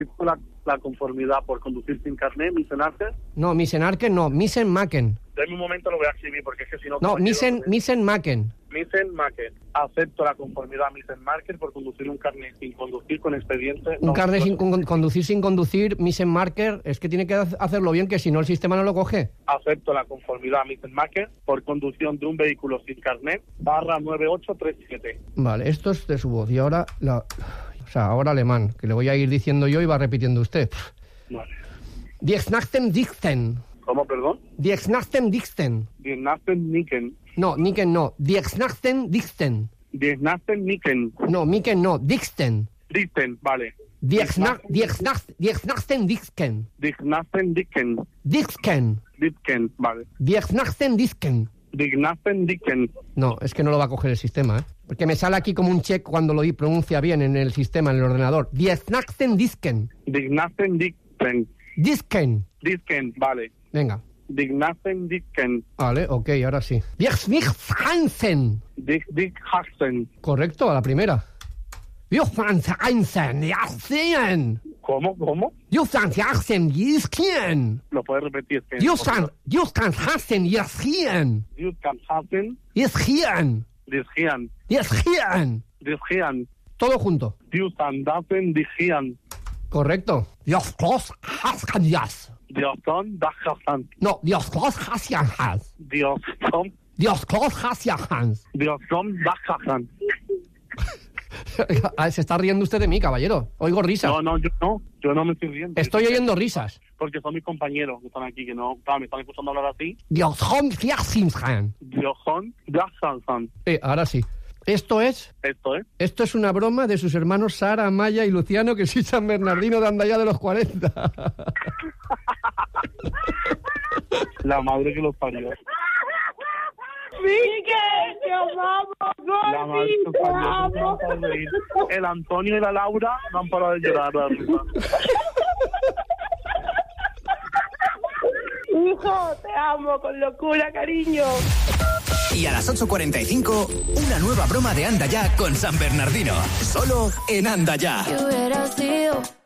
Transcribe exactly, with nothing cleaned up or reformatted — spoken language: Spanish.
La, la conformidad por conducir sin carnet, Misen Arken. No, Misen Arken no, Misen Maken. Deme un momento, lo voy a escribir porque es que si no... No, Misen, Misen Maken. Misen Maken. Acepto la conformidad Misen Marker por conducir un carnet sin conducir con expediente... Un no, carnet no, sin con, conducir sin conducir, Misen Marker, es que tiene que hacerlo bien, que si no el sistema no lo coge. Acepto la conformidad Misen Marker por conducción de un vehículo sin carnet, barra nueve ocho tres siete. Vale, esto es de su voz. Y ahora, la, o sea, ahora alemán, que le voy a ir diciendo yo y va repitiendo usted. Vale. Diexnachten Dixten. ¿Cómo, perdón? Diexnachten Dixten. Diexnachten Niken. No, Niken no. Diexnachten Dixten. Diexnachten Niken. No, Miken no. Dixten. Dixten, vale. Diexnachten Dixten. Diexnachten Dicken. Dixken. Dicken, vale. Diexnachten Dixken. Diexnachten Dicken. No, es que no lo va a coger el sistema, ¿eh? Porque me sale aquí como un check cuando lo pronuncia bien en el sistema, en el ordenador. Diexnachten Dixken. Diexnachten Dicken. Disken. Disken, vale. Venga. Diexnachten Dicken. Vale, ok, ahora sí. Diexnachten. Diexnachten. Correcto, a la primera. Diexnachten. Diexnachten. ¿Cómo? ¿Cómo? Diexnachten. Diexnachten. Lo puedes repetir. Diexnachten. Diexnachten. Diexnachten. Diexnachten. Diexnachten. Diexnachten. Diexnachten. Diexnachten. Todo junto. Diexnachten Diexnachten. Correcto. Diexnachten. Dioston Dachasan. No, Diosclos Hasiahans. Dioston. Diosclos Hasiahans. Dioston Dachasan. Se está riendo usted de mí, caballero. Oigo risas. No, no, yo no. Yo no me estoy riendo. Estoy oyendo risas. Porque son mis compañeros que están aquí, que no, claro, me están escuchando hablar así. Diosjon Hasiahans. Dioston Dachasan. Eh, ahora sí. Esto es... Esto es... Esto es una broma de sus hermanos Sara, Amaya y Luciano, que soy San Bernardino de Andaya de los cuarenta. La madre que los parió. ¡Miguel, te amamos! La madre que los parió. No se han parado de reír. El Antonio y la Laura no han parado de llorar, la risa. Hijo, te amo con locura, cariño. Y a las ocho cuarenta y cinco, una nueva broma de Anda Ya con San Bernardino. Solo en Anda Ya. ¿Qué hubiera sido